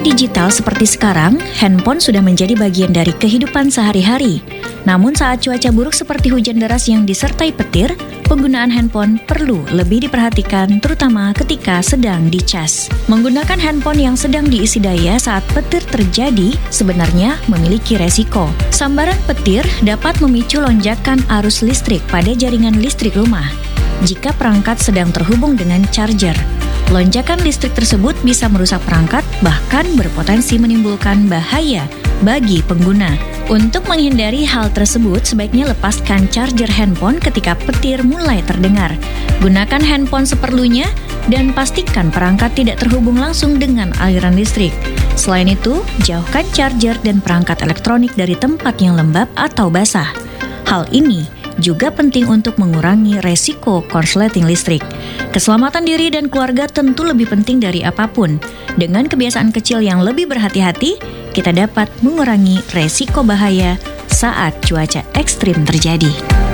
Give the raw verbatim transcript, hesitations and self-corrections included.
era digital seperti sekarang, handphone sudah menjadi bagian dari kehidupan sehari-hari. Namun saat cuaca buruk seperti hujan deras yang disertai petir, penggunaan handphone perlu lebih diperhatikan terutama ketika sedang dicas. Menggunakan handphone yang sedang diisi daya saat petir terjadi sebenarnya memiliki resiko. Sambaran petir dapat memicu lonjakan arus listrik pada jaringan listrik rumah jika perangkat sedang terhubung dengan charger. Lonjakan listrik tersebut bisa merusak perangkat, bahkan berpotensi menimbulkan bahaya bagi pengguna. Untuk menghindari hal tersebut, sebaiknya lepaskan charger handphone ketika petir mulai terdengar. Gunakan handphone seperlunya dan pastikan perangkat tidak terhubung langsung dengan aliran listrik. Selain itu, jauhkan charger dan perangkat elektronik dari tempat yang lembab atau basah. Hal ini juga penting untuk mengurangi resiko korsleting listrik. Keselamatan diri dan keluarga tentu lebih penting dari apapun. Dengan kebiasaan kecil yang lebih berhati-hati, kita dapat mengurangi resiko bahaya saat cuaca ekstrim terjadi.